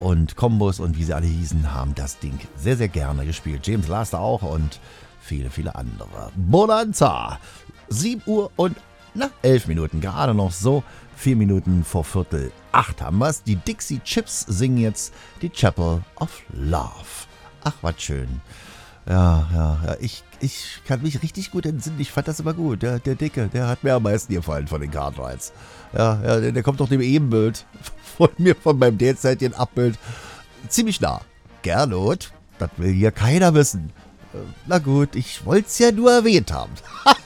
und Combos und wie sie alle hießen, haben das Ding sehr, sehr gerne gespielt. James Laster auch und viele, viele andere. Bonanza, 7 Uhr und 11 Minuten, gerade noch so. 4 Minuten vor Viertel 8 haben wir's. Die Dixie Chips singen jetzt die Chapel of Love. Ach, was schön. Ja, ich kann mich richtig gut entsinnen. Ich fand das immer gut. Der Dicke, der hat mir am meisten gefallen von den Cartwrights. Ja, der kommt doch dem Ebenbild von mir, von meinem derzeitigen Abbild, ziemlich nah. Gernot, das will hier keiner wissen. Na gut, ich wollte es ja nur erwähnt haben.